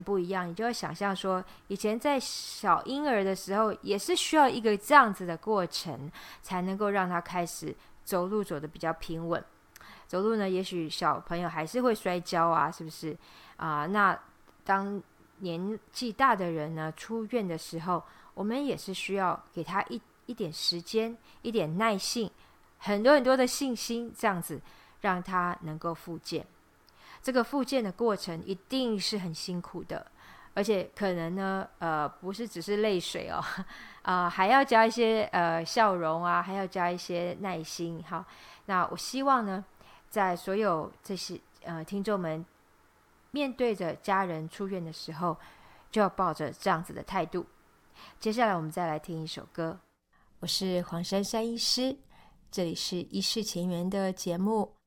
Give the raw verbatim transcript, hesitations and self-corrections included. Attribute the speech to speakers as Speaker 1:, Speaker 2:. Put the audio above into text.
Speaker 1: 不一样，你就会想象说，以前在小婴儿的时候，也是需要一个这样子的过程，才能够让他开始走路走得比较平稳。走路呢，也许小朋友还是会摔跤啊，是不是啊、呃？那当年纪大的人呢出院的时候，我们也是需要给他一一点时间，一点耐性，很多很多的信心，这样子让他能够复健。这个复健的过程一定是很辛苦的，而且可能呢，呃，不是只是泪水哦，啊、呃，还要加一些呃笑容啊，还要加一些耐心哈。那我希望呢，在所有这些呃听众们面对着家人出院的时候，就要抱着这样子的态度。接下来我们再来听一首歌，我是黄珊珊医师，这里是医事前缘的节目。